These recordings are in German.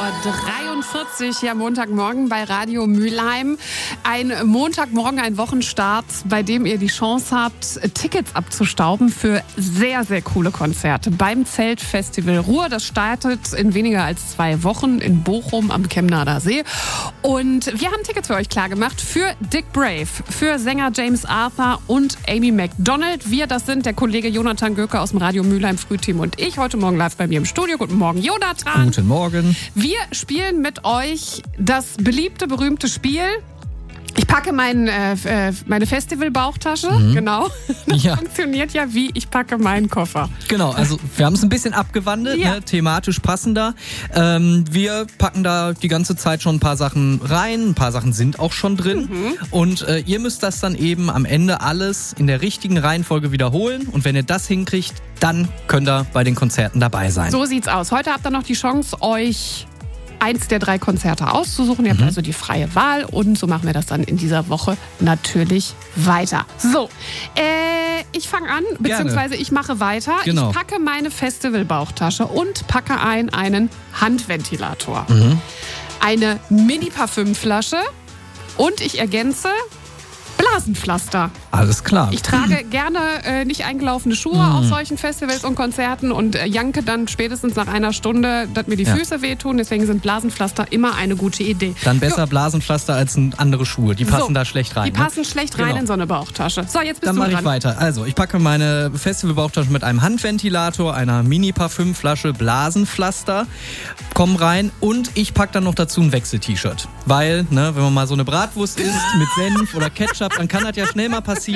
43, ja, Montagmorgen bei Radio Mülheim. Ein Montagmorgen, ein Wochenstart, bei dem ihr die Chance habt, Tickets abzustauben für sehr, sehr coole Konzerte beim Zeltfestival Ruhr. Das startet in weniger als 2 Wochen in Bochum am Chemnader See. Und wir haben Tickets für euch klargemacht für Dick Brave, für Sänger James Arthur und Amy McDonald. Wir, das sind der Kollege Jonathan Göke aus dem Radio Mülheim Frühteam und ich, heute Morgen live bei mir im Studio. Guten Morgen, Jonathan. Guten Morgen. Wir spielen mit euch das beliebte, berühmte Spiel. Ich packe meine Festival-Bauchtasche, genau. Das funktioniert ja wie, ich packe meinen Koffer. Genau, also wir haben es ein bisschen abgewandelt, Ja. thematisch passender. Wir packen da die ganze Zeit schon ein paar Sachen rein, ein paar Sachen sind auch schon drin. Und ihr müsst das dann eben am Ende alles in der richtigen Reihenfolge wiederholen. Und wenn ihr das hinkriegt, dann könnt ihr bei den Konzerten dabei sein. So sieht's aus. Heute habt ihr noch die Chance, euch eins der 3 Konzerte auszusuchen. Ihr habt also die freie Wahl und so machen wir das dann in dieser Woche natürlich weiter. So, ich fange an, beziehungsweise ich mache weiter. Genau. Ich packe meine Festival-Bauchtasche und packe einen Handventilator. Eine Mini-Parfümflasche und ich ergänze Blasenpflaster. Alles klar. Ich trage gerne nicht eingelaufene Schuhe auf solchen Festivals und Konzerten und janke dann spätestens nach einer Stunde, dass mir die Füße wehtun. Deswegen sind Blasenpflaster immer eine gute Idee. Dann besser Blasenpflaster als andere Schuhe. Die passen da schlecht rein. Die passen schlecht rein in so eine Bauchtasche. So, jetzt bist Dann du mache dran. ich weiter. Also, ich packe meine Festivalbauchtasche mit einem Handventilator, einer Mini-Parfümflasche, Blasenpflaster, komm rein und ich packe dann noch dazu ein Wechsel-T-Shirt. Weil, wenn man mal so eine Bratwurst isst mit Senf oder Ketchup, dann kann das ja schnell mal passieren.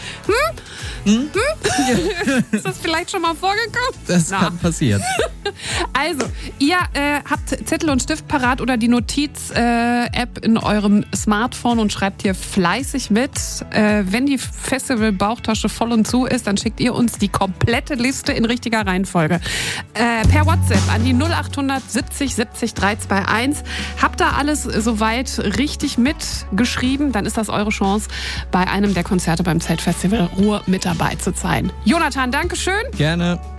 Ist das vielleicht schon mal vorgekommen? Das kann passieren. Also, ihr habt Zettel und Stift parat oder die Notiz-App in eurem Smartphone und schreibt hier fleißig mit. Wenn die Festival-Bauchtasche voll und zu ist, dann schickt ihr uns die komplette Liste in richtiger Reihenfolge. Per WhatsApp an die 0800 70 70 321. Habt ihr alles soweit richtig mitgeschrieben? Dann ist das eure Chance, bei einem der Konzerte beim Zeltfestival Ruhr mit dabei zu sein. Jonathan, Dankeschön. Gerne.